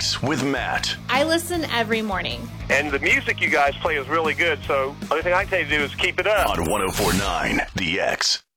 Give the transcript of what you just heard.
X with Matt. I listen every morning. And the music you guys play is really good, so the only thing I can tell you to do is keep it up. On 104.9 The X.